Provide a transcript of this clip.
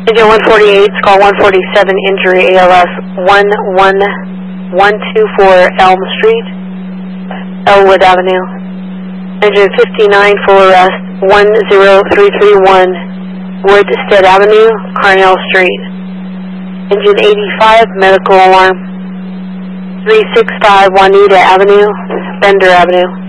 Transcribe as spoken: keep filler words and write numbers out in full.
Engine one forty-eight, call one forty-seven, injury A L S one one one two four Elm Street, Elwood Avenue. Engine fifty-nine, full arrest, one zero three three one Woodstead Avenue, Carnell Street. Engine eighty-five, medical alarm, three six five Juanita Avenue, Bender Avenue.